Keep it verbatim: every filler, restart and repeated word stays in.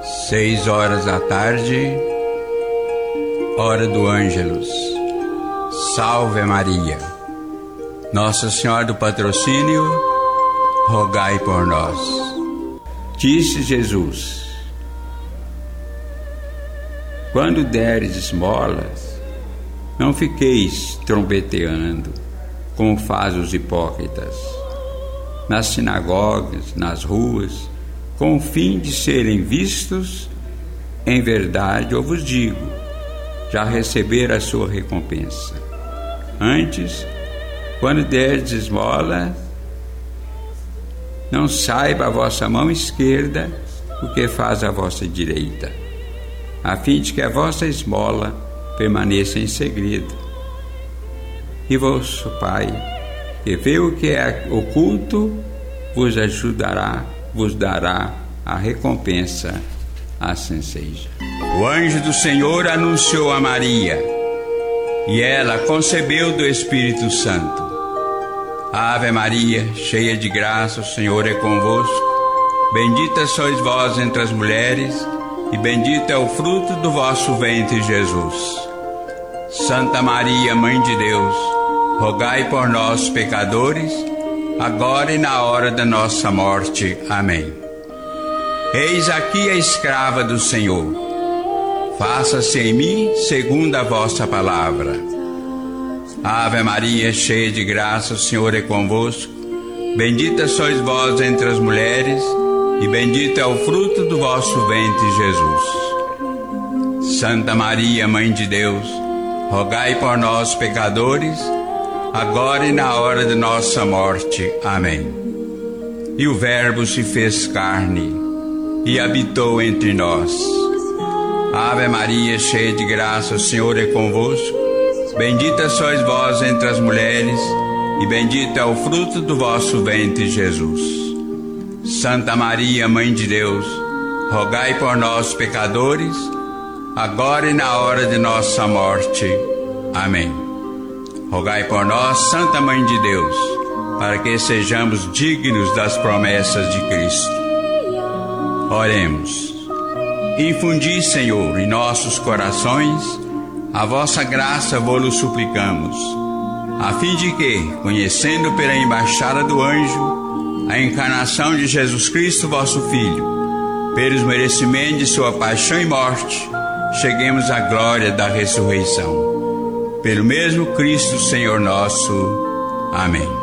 Seis horas da tarde, hora do Ângelus. Salve Maria. Nossa Senhora do Patrocínio, rogai por nós. Disse Jesus: quando deres esmolas, não fiqueis trombeteando, como fazem os hipócritas, nas sinagogas, nas ruas, com o fim de serem vistos. Em verdade eu vos digo, já receberam a sua recompensa. Antes, quando derdes esmola, não saiba a vossa mão esquerda o que faz a vossa direita, a fim de que a vossa esmola permaneça em segredo. E vosso Pai, que vê o que é oculto, vos ajudará, vos dará a recompensa. Assim seja. O anjo do Senhor anunciou a Maria, e ela concebeu do Espírito Santo. Ave Maria, cheia de graça, o Senhor é convosco. Bendita sois vós entre as mulheres, e bendito é o fruto do vosso ventre, Jesus. Santa Maria, Mãe de Deus, rogai por nós, pecadores, agora e na hora da nossa morte. Amém. Eis aqui a escrava do Senhor. Faça-se em mim segundo a vossa palavra. Ave Maria, cheia de graça, o Senhor é convosco. Bendita sois vós entre as mulheres, e bendito é o fruto do vosso ventre, Jesus. Santa Maria, Mãe de Deus, rogai por nós, pecadores, agora e na hora de nossa morte. Amém. E o Verbo se fez carne e habitou entre nós. Ave Maria, cheia de graça, o Senhor é convosco. Bendita sois vós entre as mulheres, e bendito é o fruto do vosso ventre, Jesus. Santa Maria, Mãe de Deus, rogai por nós, pecadores, agora e na hora de nossa morte. Amém. Rogai por nós, Santa Mãe de Deus, para que sejamos dignos das promessas de Cristo. Oremos. Infundi, Senhor, em nossos corações a vossa graça, vos suplicamos, a fim de que, conhecendo pela embaixada do anjo a encarnação de Jesus Cristo, vosso Filho, pelos merecimentos de sua paixão e morte, cheguemos à glória da ressurreição. Pelo mesmo Cristo, Senhor nosso. Amém.